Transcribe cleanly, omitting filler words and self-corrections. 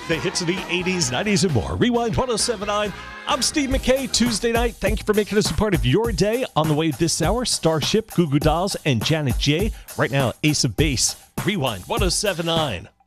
The hits of the 80s, 90s, and more. Rewind 1079. I'm Steve McKay. Tuesday night. Thank you for making us a part of your day. On the way this hour, Starship, Goo Goo Dolls, and Janet J. Right now, Ace of Base. Rewind 1079.